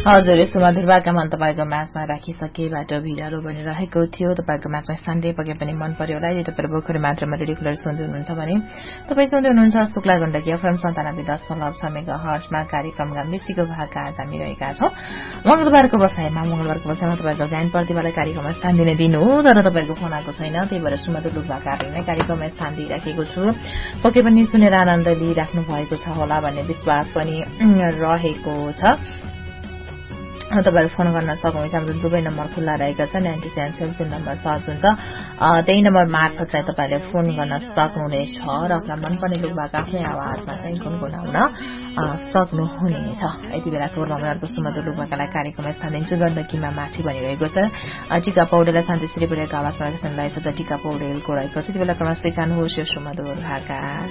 हजुर यस्तो मधुरवाका मन तपाईको माझमा राखिसकेबाट भिडालो बनिरहेको थियो तपाईको माझमा स्थान पके पनि मन पर्यो होला यदि तपाईहरु भर्खरै मात्रामा रेगुलर सुन्दै हुनुहुन्छ भने तपाई सुन्दै हुनुहुन्छ शुक्ला गण्डकी एफएम 97.6 मेगाहर्जमा कार्यक्रम गाम्बेसीको भागका आज हामी रहेका छौं मंगलबारको बसाइमा तपाईको गायन प्रतिभालाई कार्यक्रममा स्थान दिने दिन हो तर तपाईको फोन आएको छैन त्यही भएर सुमधुर लुकभाकाले नै कार्यक्रममा स्थान दिइराखेको छु पके पनि सुनेर आनन्द लिइराख्नु भएको छ होला भन्ने विश्वास पनि रहेको छ तपाईहरु फोन गर्न सक्नुहुन्छ हाम्रो दुवै नम्बर खुल्ला रहेका छन् 97 नम्बर सर्च हुन्छ त्यही नम्बर मार्फत चाहिँ तपाईले फोन गर्न सक्नुहुनेछ र आफ्नो मनपर्ने लुकभाका आफ्नै आवाजमा चाहिँ गुनगुनाउन सक्नुहुनेछ यति बेलाको रमणको सुमधुर लुकभाकालाई कार्यक्रममा स्थान दिन्छु गण्डकीमा माछी भनिरहेको छ टिका पौडेललाई शान्ति श्रीपुरको आवाजमा सुन्दैछ त टिका पौडेलको रहेको छ त्यति बेला क्रम स्वीकार्नुहोस् यो सुमधुर भाका